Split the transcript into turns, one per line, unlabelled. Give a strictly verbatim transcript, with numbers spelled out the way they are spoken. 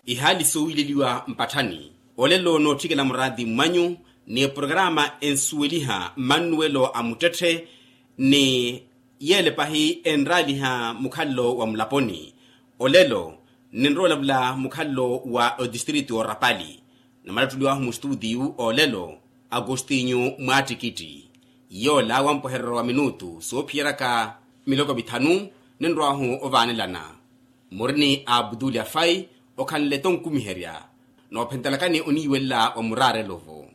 ihali sowileliwa mpathani olelo no thikela muradi manyu ni programa ensueliha Manuelo Amutethe ni yele pahi enraliha mukhallo wa Mlaponi olelo ninrola bla mukhallo wa distrito Rapali na malatuliwa mu studio olelo Agostinho Mwatikiti yola wampoherero wa minutu so pieraka miloko bitanu ninroahu ovanelana murni Abdul Afai okanleton kumiheria no pentalakani oniwela wa murare lovo